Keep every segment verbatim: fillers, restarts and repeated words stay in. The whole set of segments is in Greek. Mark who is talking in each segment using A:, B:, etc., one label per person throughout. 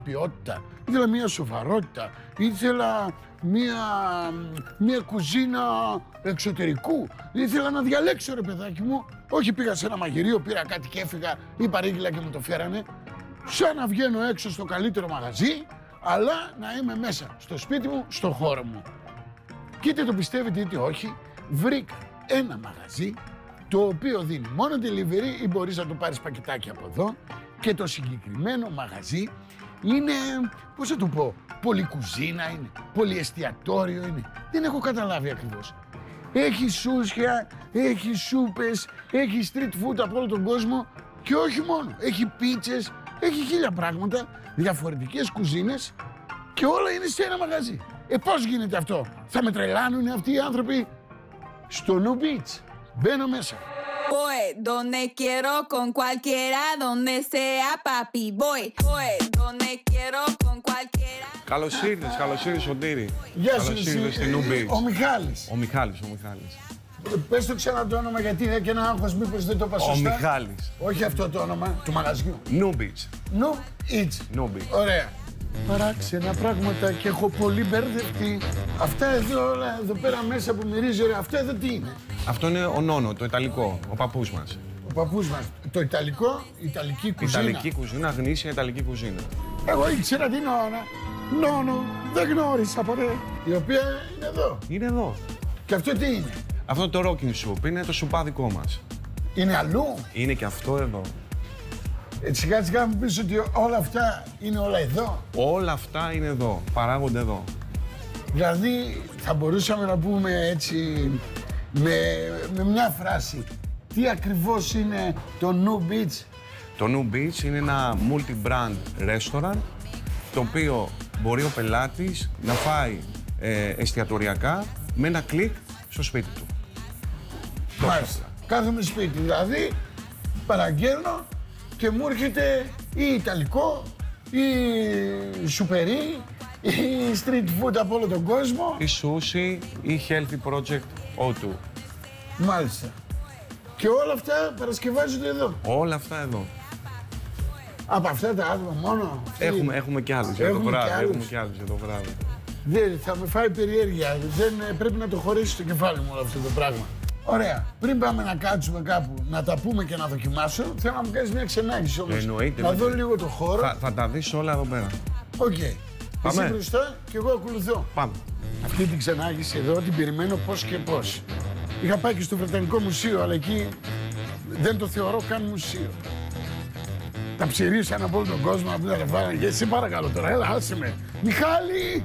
A: ποιότητα, ήθελα μια σοβαρότητα, ήθελα μια, μια κουζίνα εξωτερικού. Ήθελα να διαλέξω, ρε παιδάκι μου. Όχι, πήγα σε ένα μαγειρίο, πήρα κάτι και έφυγα ή παρήγγειλα και μου το φέρανε. Σαν να βγαίνω έξω στο καλύτερο μαγαζί, αλλά να είμαι μέσα στο σπίτι μου, στο χώρο μου. Και είτε το πιστεύετε είτε όχι, βρήκα ένα μαγαζί το οποίο δίνει μόνο delivery ή μπορείς να το πάρεις πακετάκι από εδώ, και το συγκεκριμένο μαγαζί είναι, πώς θα το πω, πολυκουζίνα είναι, πολυεστιατόριο είναι. Δεν έχω καταλάβει ακριβώς. Έχει σούσια, έχει σούπες, έχει street food από όλο τον κόσμο και όχι μόνο. Έχει πίτσες, έχει χίλια πράγματα, διαφορετικές κουζίνες και όλα είναι σε ένα μαγαζί. Ε, πώς γίνεται αυτό? Θα με τρελάνουν αυτοί οι άνθρωποι? Στο New Beach. Μπαίνω μέσα.
B: Voy donde quiero con cualquiera, donde sea papi. Voy, voy donde quiero con cualquiera.
C: Καλώς ήρθες, καλώς ήρθες Σωτήρη.
A: Γεια σου,
C: καλώς ήρθες στη New Beach.
A: Ο Μιχάλης.
C: Ο Μιχάλης, ο Μιχάλης.
A: Πες το ξανά το όνομα, γιατί είδα και ένα άγχος, μήπως δεν το είπα σωστά.
C: Ο Μιχάλης.
A: Όχι αυτό το όνομα του μαγαζιού.
C: New Beach.
A: New Beach.
C: New Beach.
A: Ωραία. Παράξενα πράγματα και έχω πολύ μπερδευτεί. Αυτά εδώ όλα εδώ πέρα μέσα που μυρίζει, ωραία. Αυτό εδώ τι είναι?
C: Αυτό είναι ο Νόνο, το Ιταλικό, ο παππούς μας.
A: Ο παππούς μας. Το Ιταλικό, Ιταλική κουζίνα.
C: Ιταλική κουζίνα, γνήσια Ιταλική κουζίνα.
A: Εγώ ήξερα την Νόνα. Νόνο, δεν γνώρισα ποτέ. Η οποία είναι εδώ.
C: Είναι εδώ.
A: Και αυτό τι είναι?
C: Αυτό το rocking soup είναι το σουπά δικό μας.
A: Είναι αλλού.
C: Είναι και αυτό εδώ.
A: Ε, σιγά σιγά μου πεις ότι όλα αυτά είναι όλα εδώ.
C: Όλα αυτά είναι εδώ, παράγονται εδώ.
A: Δηλαδή θα μπορούσαμε να πούμε έτσι με, με μια φράση τι ακριβώς είναι το New Beach?
C: Το New Beach είναι ένα multi-brand restaurant το οποίο μπορεί ο πελάτης να φάει ε, εστιατοριακά με ένα κλικ στο σπίτι του.
A: Μάλιστα. Κάθομαι σπίτι, δηλαδή παραγγέλνω και μου έρχεται ή Ιταλικό ή σουπερί ή street food από όλο τον κόσμο.
C: Ή sushi ή healthy project ο του.
A: Μάλιστα. Και όλα αυτά παρασκευάζονται εδώ.
C: Όλα αυτά εδώ.
A: Από αυτά τα άτομα μόνο. Αυτοί...
C: Έχουμε, έχουμε κι άλλους εδώ βράδυ. Έχουμε κι άλλους εδώ βράδυ.
A: Δεν, θα με φάει περιέργεια. Δεν, πρέπει να το χωρίσει στο κεφάλι μου όλο αυτό το πράγμα. Ωραία. Πριν πάμε να κάτσουμε κάπου, να τα πούμε και να δοκιμάσω, θέλω να μου κάνεις μια ξενάγηση όμως.
C: Εννοείται.
A: Να δω λίγο το χώρο.
C: Θα, θα τα δεις όλα εδώ πέρα.
A: Οκ. Okay. Εσύ μπροστά και εγώ ακολουθώ.
C: Πάμε.
A: Αυτή την ξενάγηση εδώ την περιμένω πώς και πώς. Είχα πάει και στο Βρετανικό Μουσείο, αλλά εκεί δεν το θεωρώ καν μουσείο. Τα ψηρίσαν από όλο τον κόσμο, από τα βάλανε. Και εσύ παρακαλώ τώρα, έλα, άσε με. Μιχάλη!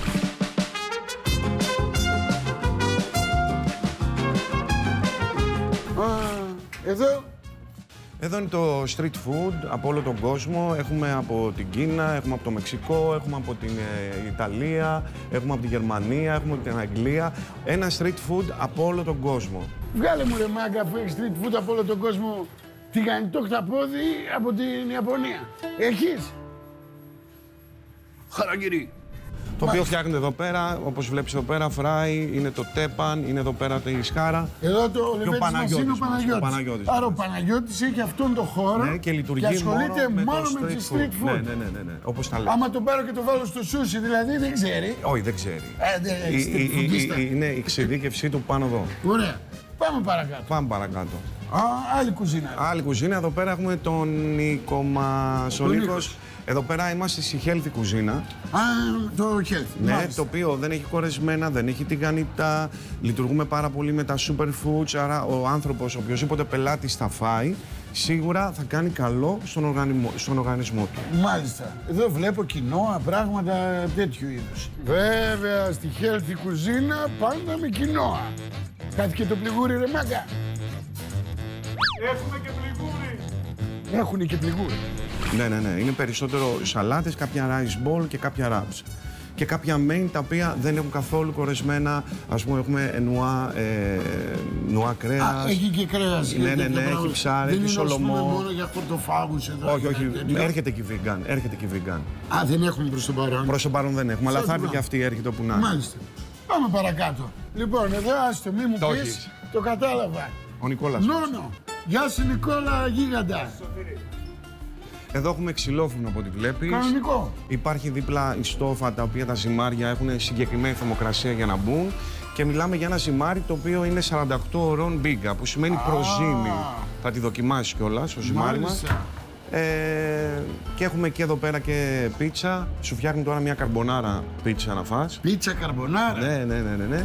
A: Α, εδώ.
C: Εδώ είναι το street food από όλο τον κόσμο. Έχουμε από την Κίνα, έχουμε από το Μεξικό, έχουμε από την ε, Ιταλία, έχουμε από τη Γερμανία, έχουμε από την Αγγλία. Ένα street food από όλο τον κόσμο.
A: Βγάλε μου ρε μάγκα που έχει street food από όλο τον κόσμο. Τηγανιτό χταπόδι από την Ιαπωνία. Έχεις? Χαραγκυρί.
C: Το οποίο φτιάχνεται εδώ πέρα, όπως βλέπεις εδώ πέρα, φράι, είναι το τέπαν, είναι εδώ πέρα το ισχάρα.
A: Εδώ το λεβέντης μας είναι ο Παναγιώτης.
C: Ο Παναγιώτης.
A: Άρα ο Παναγιώτης έχει αυτόν τον χώρο,
C: ναι, και λειτουργεί
A: και ασχολείται
C: μόνο,
A: μόνο
C: με,
A: με τη street food.
C: Ναι, ναι, ναι, ναι, ναι. Όπως τα λέω.
A: Άμα τον πάρω και το βάλω στο σούσι, δηλαδή δεν ξέρει.
C: Όχι, δεν ξέρει.
A: Ε, δεν,
C: η, η, η, η, είναι η εξειδίκευσή του πάνω εδώ.
A: Ωραία. Πάμε παρακάτω.
C: Πάμε παρακάτω.
A: Α, άλλη κουζίνα.
C: Άλλη κουζίνα. Εδώ πέρα έχουμε τον Νίκο μας. Ο Νίκος. Εδώ πέρα είμαστε στη healthy κουζίνα.
A: Α, το healthy.
C: Ναι,
A: μάλιστα.
C: το οποίο δεν έχει κορεσμένα, δεν έχει τηγανιτά. Λειτουργούμε πάρα πολύ με τα superfoods. Άρα ο άνθρωπος, οποιοδήποτε πελάτης θα φάει, σίγουρα θα κάνει καλό στον οργανισμό, στον οργανισμό του.
A: Μάλιστα. Εδώ βλέπω κοινόα, πράγματα τέτοιου είδους. Βέβαια, στη healthy κουζίνα πάντα με κοινόα. Κάτι και το πληγούρι, ρε μάγκα.
D: Έχουμε και πληγούρι.
A: Έχουνε και πληγούρι.
C: Ναι, ναι, ναι. Είναι περισσότερο σαλάτες, κάποια rice ball και κάποια wraps. Και κάποια main τα οποία δεν έχουν καθόλου κορεσμένα. Ας πούμε, έχουμε νουά, ε, νουά κρέας.
A: Α, έχει και κρέας.
C: Ναι, ναι, ναι, έχει ψάρι, έχει σολομό.
A: Δεν είναι μόνο για χορτοφάγους εδώ.
C: Όχι, όχι. Έρχεται και vegan. Έρχεται και vegan.
A: Α, δεν έχουμε προς τον παρόν.
C: Προς τον παρόν δεν έχουμε, αλλά θα έρθει και αυτή, έρχεται όπου να.
A: Μάλιστα. Πάμε παρακάτω. Λοιπόν, εδώ άστο, μη μου
C: Το
A: πεις.
C: έχεις.
A: Το κατάλαβα.
C: Ο Νικόλας.
A: Νόνο. Γεια σου Νικόλα Γίγαντα.
C: Εδώ έχουμε ξυλόφινο από ό,τι βλέπεις.
A: Κανονικό.
C: Υπάρχει δίπλα η στόφα, τα οποία τα ζυμάρια έχουν συγκεκριμένη θερμοκρασία για να μπουν. Και μιλάμε για ένα ζυμάρι το οποίο είναι σαράντα οκτώ ωρών μπίγκα, που σημαίνει προζύμι. Θα τη δοκιμάσεις κιόλας στο ζυμάρι μας. Ε, και έχουμε και εδώ πέρα και πίτσα. Σου φτιάχνει τώρα μια καρμπονάρα πίτσα να φας.
A: Πίτσα καρμπονάρα.
C: Ναι, ναι, ναι, ναι, ναι.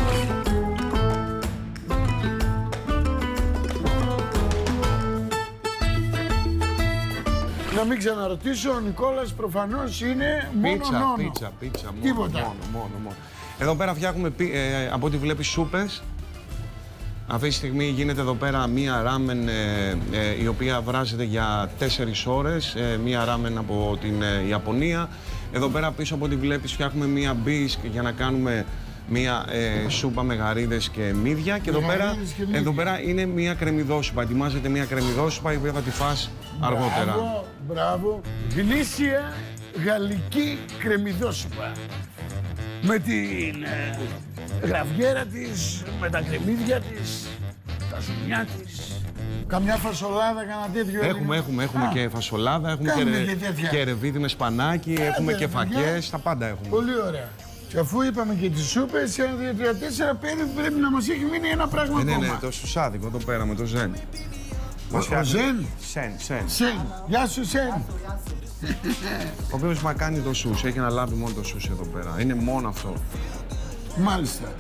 A: Να μην ξαναρωτήσω, ο Νικόλας προφανώς είναι μόνο
C: Πίτσα,
A: νόνο.
C: πίτσα, πίτσα, μόνο,
A: Τίποτα.
C: μόνο, μόνο, μόνο. Εδώ πέρα φτιάχνουμε, ε, από ό,τι βλέπεις, σούπες. Αυτή τη στιγμή γίνεται εδώ πέρα μία ράμεν ε, ε, η οποία βράζεται για τέσσερις ώρες, ε, μία ράμεν από την ε, Ιαπωνία. Εδώ πέρα πίσω από ό,τι βλέπεις φτιάχνουμε μία μπίσκ για να κάνουμε μία ε, σούπα με γαρίδες και μύδια. Και εδώ πέρα,
A: και μύδια.
C: εδώ πέρα είναι μία κρεμμυδόσουπα. Ετοιμάζεται μία κρεμμυδόσουπα η οποία θα τη φας αργότερα.
A: Μπράβο, μπράβο. Γνήσια γαλλική κρεμμυδόσουπα. Με την ε, γραβιέρα της, με τα κρεμμύδια της, τα ζουμιά της. Καμιά φασολάδα, κανένα τέτοιο.
C: Έχουμε, έχουμε, έχουμε
A: Α,
C: και φασολάδα, έχουμε
A: κάνουμε
C: και,
A: και
C: ρε-
A: τέτοια.
C: και ρεβίδι με σπανάκι,
A: Άντε,
C: έχουμε
A: ρε,
C: και
A: παιδιά.
C: φακές, τα πάντα έχουμε.
A: Πολύ ωραία. Και αφού είπαμε και τις σούπες, ένα, δύο, τρία, τέσσερα, πέντε, πρέπει να μας έχει μείνει ένα πράγμα
C: Ε, ναι,
A: ακόμα.
C: ναι, το σουσάδικο εδώ πέρα με το ζεν. Μας
A: Ο
C: φτιάχνει-
A: Ζεν.
C: Σεν, σεν.
A: Σεν. Γεια σου, Σεν.
C: Ο οποίος μα κάνει το σους, έχει αναλάβει μόνο το σους εδώ πέρα. Είναι μόνο αυτό.
A: Μάλιστα.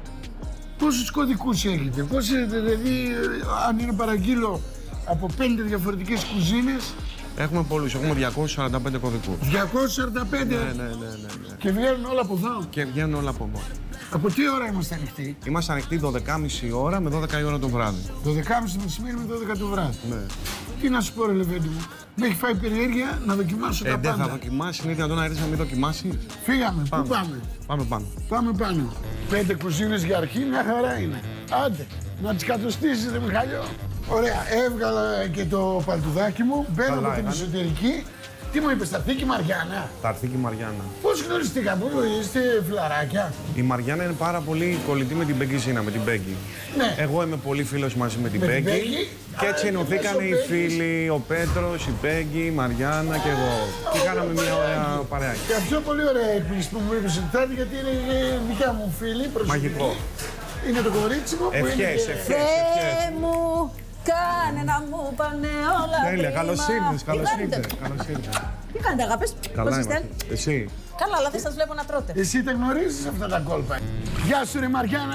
A: Πόσους κωδικούς έχετε, πόσοι, δηλαδή, αν είναι παραγγείλω από πέντε διαφορετικές κουζίνες,
C: Έχουμε πολλούς, έχουμε διακόσιους σαράντα πέντε κωδικούς.
A: διακόσιες σαράντα πέντε
C: Ναι, ναι, ναι, ναι, ναι.
A: και βγαίνουν όλα από εδώ.
C: Και βγαίνουν όλα από εδώ.
A: Από τι ώρα είμαστε ανοιχτοί?
C: Είμαστε ανοιχτοί δώδεκα και μισή ώρα με δώδεκα η ώρα το βράδυ.
A: δώδεκα και μισή το μεσημέρι με δώδεκα το βράδυ.
C: Ναι.
A: Τι να σου πω, ρε Λεβέντη μου, με έχει φάει περιέργεια να δοκιμάσω
C: Ε,
A: τα
C: δεν θα
A: πάντα.
C: δοκιμάσει, είναι δυνατόν να έρθει να μην δοκιμάσει.
A: Φύγαμε,
C: Πάμε.
A: πού πάμε?
C: Πάμε πάνω.
A: Πάμε πάνω. Πέντε κουζίνες για αρχή, μια χαρά είναι. Άντε, να τις κατοστήσεις, ρε Μιχάλιο. Ωραία, έβγαλα και το παλτουδάκι μου, μπαίνω
C: Καλά
A: από την
C: έκανε.
A: εσωτερική. Τι μου είπες, θα έρθει και η Μαριάννα?
C: Θα έρθει και η Μαριάννα.
A: Πώς γνωριστήκαμε, είστε φιλαράκια?
C: Η Μαριάννα είναι πάρα πολύ κολλητή με την Μπέγκη, με την Μπέγκη.
A: Ναι.
C: Εγώ είμαι πολύ φίλος μαζί με την
A: Με την
C: Μπέγκη.
A: Μπέγκη.
C: Και
A: Α,
C: έτσι
A: είναι
C: ενωθήκαν
A: μέσω
C: οι
A: Μπέγκης.
C: φίλοι, ο Πέτρος, η Μπέγκη, η Μαριάννα και εγώ. Και κάναμε μια ωραία παρέα.
A: Και αυτό πολύ ωραία έκπληξη που μου είπες ότι θα έρθει, γιατί είναι ε, δικιά μου φίλη. προσωπική.
C: Μαγικό.
A: Είναι το κορίτσι μου που είναι.
C: Ευχές,
A: και-
C: ευχές, ευχές.
D: Θεέ μου, κάνε να μου πάνε όλα
C: Τέλεια,
D: κρίμα.
C: καλώς ήρθες,
D: Τι
C: καλώς
D: κάνετε?
C: ήρθες, καλώς ήρθες.
D: Τι κάνετε αγάπες,
C: Καλά
D: πώς είστε?
C: είμαστε. Εσύ.
D: Καλά, αλλά δεν σας βλέπω να τρώτε.
A: Εσύ τα γνωρίζεις αυτά τα κόλπα. Γεια σου ρε Μαριάννα.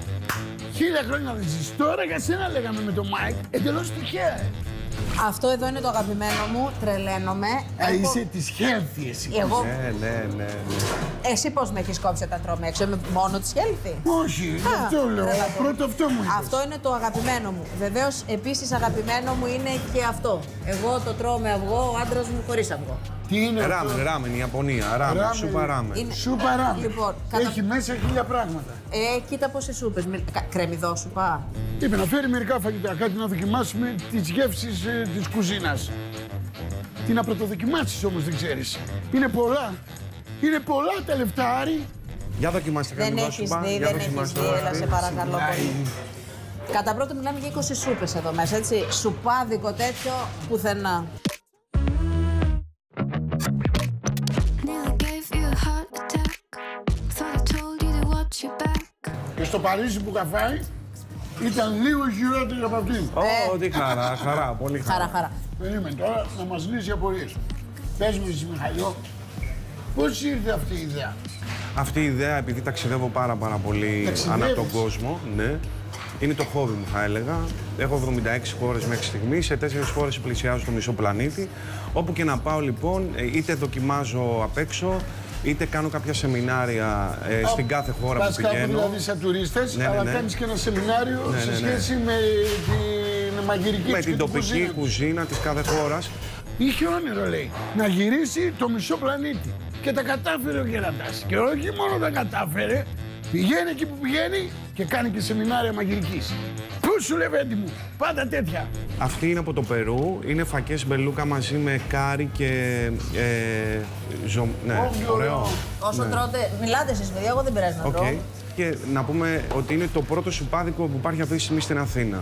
A: Χίλια χρόνια δεν ζεις. Τώρα για σένα λέγαμε με το Μάικ. Εντελώς τυχαία. ε.
D: Αυτό εδώ είναι το αγαπημένο μου, τρελαίνομαι.
A: Α,
D: Έχω-
A: είσαι της healthy εσύ.
D: Εγώ,
C: Ναι, ναι, ναι. ναι.
D: εσύ πώς με έχεις κόψει όταν τρώμε έξω, είμαι μόνο της healthy.
A: Όχι, γι' αυτό λέω.
D: τρελαθώ.
A: Πρώτο αυτό μου είπες.
D: Αυτό είναι το αγαπημένο μου. Βεβαίως, επίσης αγαπημένο μου είναι και αυτό. Εγώ το τρώω με αυγό, ο άντρας μου χωρίς αυγό.
A: Τι είναι αυτό?
C: Ράμεν, ράμεν, η Ιαπωνία. Ράμεν,
A: Ράμεν.
C: σούπα ράμεν.
D: Είναι-
A: Σου παράμε.
D: Λοιπόν, κατα-
A: Έχει μέσα χίλια πράγματα.
D: Ε, κοίτα πόσες σούπες. Μι- κα- Κρεμμυδόσουπα.
A: Είπε να φέρει μερικά φαγητά, κάτι να δοκιμάσουμε τις γεύσεις ε, της κουζίνας. Τι να πρωτοδοκιμάσεις όμως δεν ξέρεις. Είναι πολλά. Είναι πολλά τα λεφτά, Άρη.
C: Για δοκιμάστε
D: Δεν
C: κανένα
D: έχεις
C: σούπα.
D: δει,
C: Για
D: δεν έχεις
C: δοκιμάστε.
D: δει, έλα σε παρακαλώ
A: Σιγουράει.
D: πολύ. Κατά πρώτο μιλάμε για είκοσι σούπες εδώ μέσα, έτσι. Σουπάδικο τέτοιο πουθενά.
E: Nearly gave you a heart attack. Thought I told you to watch your back.
A: Και στο Παρίσι που είχα φάει ήταν λίγο χειρότερη από αυτή.
C: Ω, τι χαρά, χαρά, πολύ χαρά.
D: Χαρά, χαρά.
A: Περίμενε τώρα να μας λύσει απορίες. Πες μου εσύ Μιχαλιό, πώς ήρθε αυτή η ιδέα?
C: Αυτή η ιδέα, επειδή ταξιδεύω πάρα πάρα πολύ
A: Ταξιδεύεις?
C: ανά τον κόσμο, ναι, είναι το χόμπι μου θα έλεγα. Έχω εβδομήντα έξι χώρες μέχρι στιγμή, σε τέσσερις χώρες πλησιάζω το μισό πλανήτη. Όπου και να πάω λοιπόν, είτε δοκιμάζω απ' έξω, είτε κάνω κάποια σεμινάρια ε, στην κάθε χώρα
A: Πας
C: που
A: κάπου
C: πηγαίνω.
A: δηλαδή σαν τουρίστες,
C: Ναι, ναι,
A: αλλά
C: ναι.
A: κάνεις και ένα σεμινάριο
C: Ναι,
A: σε
C: ναι, ναι.
A: σχέση με την μαγειρική
C: Με
A: της
C: την
A: και την
C: τοπική
A: κουζίνα.
C: κουζίνα της κάθε χώρας.
A: Είχε όνειρο, λέει, να γυρίσει το μισό πλανήτη. Και τα κατάφερε ο Γεραντάς. Και όχι μόνο τα κατάφερε, πηγαίνει εκεί που πηγαίνει και κάνει και σεμινάρια μαγειρικής. Πού σου Λεβέντη μου, πάντα τέτοια.
C: Αυτή είναι από το Περού, είναι φακές μπελούκα μαζί με κάρι και ε, ζω... Ναι,
A: Ω,
C: ωραίο.
A: ωραίο.
D: Όσο
C: Ναι.
D: τρώτε, μιλάτε εσείς παιδιά, εγώ δεν πειράζει να
C: Οκ.
D: τρώω.
C: Και να πούμε ότι είναι το πρώτο σουπάδικο που υπάρχει αυτή τη στιγμή στην Αθήνα.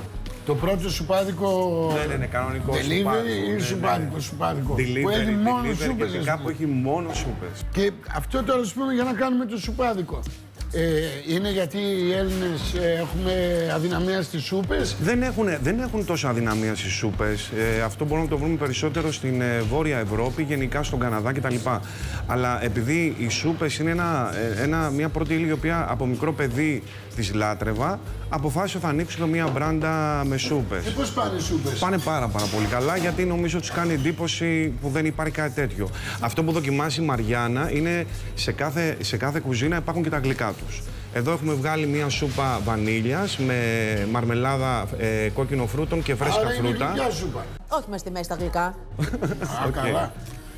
A: Το πρώτο σουπάδικο.
C: Ναι, ναι, ναι, κανονικό
A: delivery ή σουπάδικο, σουπάδικο.
C: Delivery,
A: που έχει μόνο
C: delivery,
A: σούπες.
C: και πικά που έχει μόνο σούπες.
A: Και αυτό τώρα, ας πούμε, για να κάνουμε το σουπάδικο. Ε, είναι γιατί οι Έλληνες ε, έχουμε αδυναμία στις σούπες.
C: Δεν έχουν, δεν έχουν τόσο αδυναμία στις σούπες. Ε, αυτό μπορούμε να το βρούμε περισσότερο στην ε, Βόρεια Ευρώπη, γενικά στον Καναδά κτλ. Αλλά επειδή οι σούπες είναι ένα, ε, ένα, μια πρώτη ύλη η οποία από μικρό παιδί τις λάτρευα, αποφάσισα θα ανοίξω μια μπράντα με σούπες.
A: Και πώς πάνε οι σούπες?
C: Πάνε πάρα πάρα πολύ καλά, γιατί νομίζω ότι τους κάνει εντύπωση που δεν υπάρχει κάτι τέτοιο. Αυτό που δοκιμάζει η Μαριάννα είναι σε κάθε, σε κάθε κουζίνα υπάρχουν και τα γλυκά τους. Εδώ έχουμε βγάλει μια σούπα βανίλιας με μαρμελάδα ε, κόκκινο φρούτων και φρέσκα
A: Άρα είναι
C: φρούτα.
A: γλυκιά σούπα.
D: Όχι μες στη μέση τα γλυκά.
A: Α, καλά.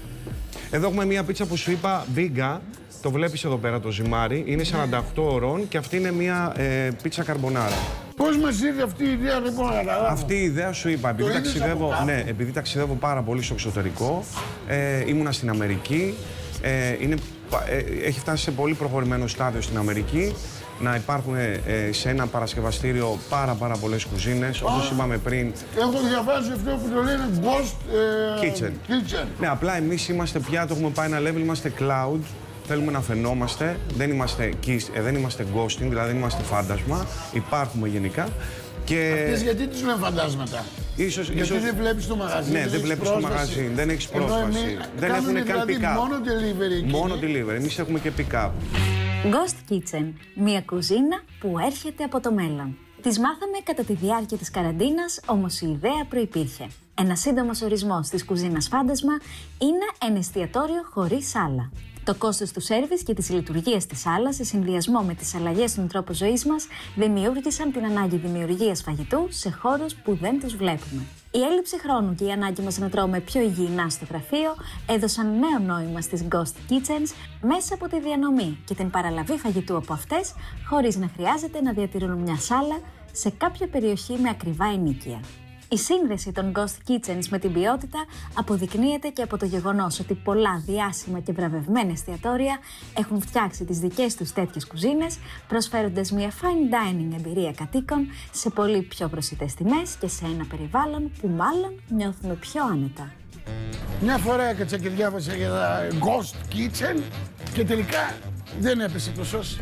C: Εδώ έχουμε μια πίτσα που σου είπα, βίγκα. Το βλέπεις εδώ πέρα το ζυμάρι. Είναι σαράντα οκτώ ωρών και αυτή είναι μια ε, πίτσα καρμπονάρα.
A: Πώς μας ήρθε αυτή η ιδέα, δεν μπορώ να καταλάβω.
C: Αυτή η ιδέα σου είπα, επειδή
A: είδες
C: ταξιδεύω,
A: από κάπου?
C: ναι, επειδή ταξιδεύω πάρα πολύ στο εξωτερικό, ε, ήμουνα στην Αμερική, ε, είναι, ε, έχει φτάσει σε πολύ προχωρημένο στάδιο στην Αμερική, να υπάρχουν ε, σε ένα παρασκευαστήριο πάρα πάρα πολλές κουζίνες, όπως είπαμε πριν.
A: Έχω διαβάσει αυτό που το λένε Ghost ε,
C: Kitchen.
A: kitchen.
C: Ναι, απλά εμείς είμαστε πια, το έχουμε πάει ένα level, είμαστε cloud. Θέλουμε να φαινόμαστε, δεν είμαστε, ε, δεν είμαστε ghosting, δηλαδή δεν είμαστε φάντασμα, υπάρχουμε γενικά. Και...
A: Αυτές γιατί τους λένε φαντάσματα?
C: Ίσως,
A: γιατί
C: ίσως...
A: δεν βλέπεις το μαγαζί,
C: ναι,
A: δεν,
C: δεν βλέπεις το μαγαζί, δεν έχεις πρόσβαση.
A: Εμείς,
C: δεν έχουν καν
A: δηλαδή
C: pick-up.
A: μόνο delivery εκεί.
C: Μόνο delivery, εμείς έχουμε και pick-up.
F: Ghost Kitchen, μια κουζίνα που έρχεται από το μέλλον. Τις μάθαμε κατά τη διάρκεια της καραντίνας, όμως η ιδέα προϋπήρχε. Ένα σύντομος ορισμός της κουζίνας φάντασμα είναι ένα εστιατόριο χωρίς σάλα. Το κόστος του σέρβις και της λειτουργίας της σάλας, σε συνδυασμό με τις αλλαγές στον τρόπο ζωής μας, δημιούργησαν την ανάγκη δημιουργίας φαγητού σε χώρους που δεν τους βλέπουμε. Η έλλειψη χρόνου και η ανάγκη μας να τρώμε πιο υγιεινά στο γραφείο έδωσαν νέο νόημα στις Ghost Kitchens μέσα από τη διανομή και την παραλαβή φαγητού από αυτές, χωρίς να χρειάζεται να διατηρούν μια σάλα σε κάποια περιοχή με ακριβά ενοίκια. Η σύνδεση των Ghost Kitchens με την ποιότητα αποδεικνύεται και από το γεγονός ότι πολλά διάσημα και βραβευμένα εστιατόρια έχουν φτιάξει τις δικές τους τέτοιες κουζίνες, προσφέροντας μια fine dining εμπειρία κατοίκων σε πολύ πιο προσιτές τιμές και σε ένα περιβάλλον που μάλλον νιώθουμε πιο άνετα.
A: Μια φορά έκατσα και διάβασα για τα Ghost Kitchen και τελικά δεν έπεσε το σως.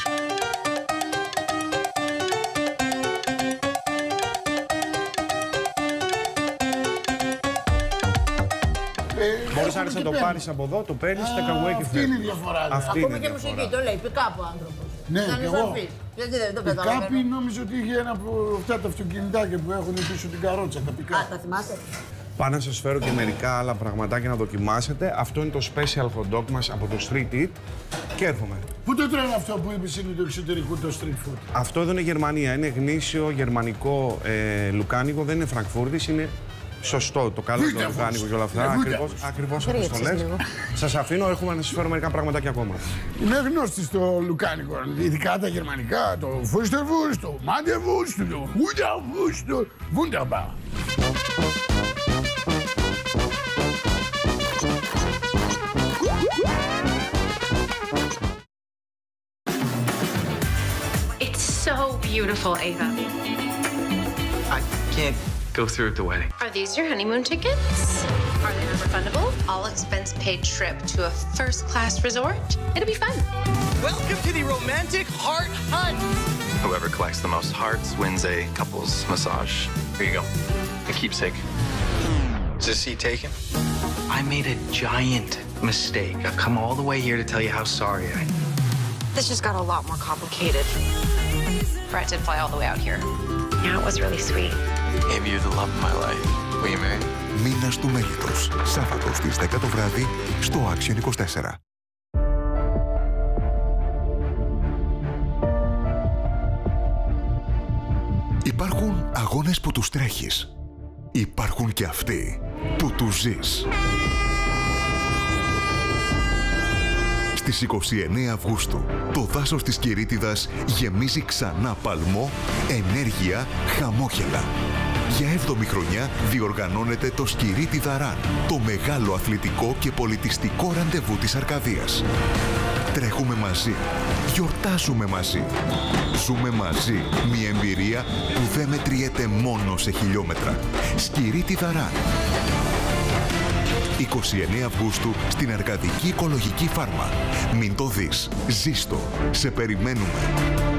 C: Μπορείς να το πάρεις από εδώ, το παίρνεις, τα καβουέ και
A: Αυτή είναι η διαφορά.
C: Αυτή
D: Ακόμα
C: είναι
D: και
C: η διαφορά.
D: μουσική, το λέει, pick-up ο άνθρωπος.
A: Ναι,
D: Να
A: και
D: είναι
A: εγώ.
D: σαφής. Γιατί δεν το
A: Κάποιοι
D: καταλαβαίνω.
A: νόμιζε ότι είχε ένα από αυτά τα αυτοκινητάκια που έχουν πίσω την καρότσα, τα
D: Α,
A: πικά.
D: τα θυμάσαι.
C: Πάω να σας φέρω και μερικά άλλα πραγματάκια να δοκιμάσετε. Αυτό είναι το special hot dog μας από το Street Eat και έρχομαι.
A: Πού το τρώνε αυτό που είπες είναι το εξωτερικό, το street food?
C: Αυτό εδώ είναι Γερμανία. Είναι γνήσιο γερμανικό ε, λουκάνικο, δεν είναι Φραγκφούρτης, είναι σωστό το καλό το λουκάνικο και όλα αυτά.
A: Ε,
C: Ακριβώς, ακριβώς όπως το λες. Σας αφήνω, έρχομαι να σας φέρω μερικά πραγματάκια ακόμα.
A: Είμαι γνώστη στο λουκάνικο, ειδικά τα γερμανικά, το Φούστερβουρς, το Μάντεβουρς, το Χούνταβουρς, το Wunderbar.
G: It's so beautiful, Ava.
H: I can't go through with the wedding.
G: Are these your honeymoon tickets? Are they non-refundable? All expense paid trip to a first-class resort? It'll be fun.
I: Welcome to the romantic heart hunt.
H: Whoever collects the most hearts wins a couple's massage. Here you go. A keepsake. Is this seat taken? I made a giant mistake. I've come all the way here to tell you how sorry I am.
G: This just got a lot more complicated. Brett did fly all the way out here. Yeah, it was really sweet.
H: Maybe you're the love of my life. Will you marry?
J: Μήνας του μέλητος. Σάββατο στις δέκα το βράδυ στο Action είκοσι τέσσερα. Υπάρχουν αγώνες που τους τρέχεις. Υπάρχουν και αυτοί που τους ζεις. Στις είκοσι εννέα Αυγούστου, το δάσος της Κηρύτιδας γεμίζει ξανά παλμό, ενέργεια, χαμόγελα. Για έβδομη χρονιά διοργανώνεται το Σκυρίτι Δαράν, το μεγάλο αθλητικό και πολιτιστικό ραντεβού της Αρκαδίας. Τρέχουμε μαζί, γιορτάζουμε μαζί, ζούμε μαζί μια εμπειρία που δεν μετριέται μόνο σε χιλιόμετρα. Σκυρίτι Δαράν. είκοσι εννέα Αυγούστου στην Αρκαδική Οικολογική Φάρμα. Μην το δεις, ζήστο, σε περιμένουμε.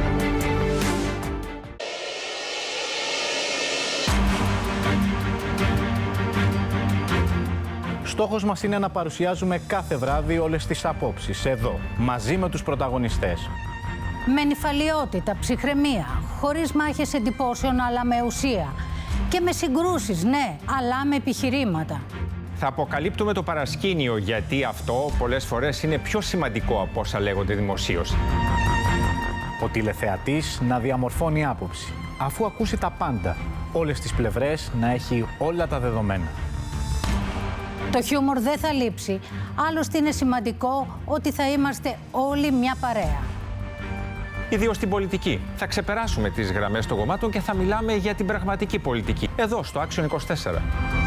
K: Στόχος μας είναι να παρουσιάζουμε κάθε βράδυ όλες τις απόψεις, εδώ, μαζί με τους πρωταγωνιστές.
L: Με νηφαλιότητα, ψυχραιμία, χωρίς μάχες εντυπώσεων αλλά με ουσία. Και με συγκρούσεις, ναι, αλλά με επιχειρήματα.
M: Θα αποκαλύπτουμε το παρασκήνιο, γιατί αυτό πολλές φορές είναι πιο σημαντικό από όσα λέγονται δημοσίως.
K: Ο τηλεθεατής να διαμορφώνει άποψη, αφού ακούσει τα πάντα, όλες τις πλευρές, να έχει όλα τα δεδομένα.
L: Το χιούμορ δεν θα λείψει, άλλωστε είναι σημαντικό ότι θα είμαστε όλοι μια παρέα.
M: Ιδίως στην πολιτική. Θα ξεπεράσουμε τις γραμμές των κομμάτων και θα μιλάμε για την πραγματική πολιτική. Εδώ, στο Action είκοσι τέσσερα.